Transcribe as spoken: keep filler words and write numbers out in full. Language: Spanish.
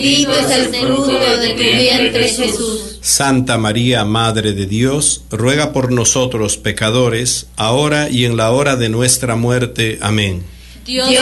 Bendito es el fruto de tu vientre, Jesús. Santa María, Madre de Dios, ruega por nosotros pecadores, ahora y en la hora de nuestra muerte. Amén. Dios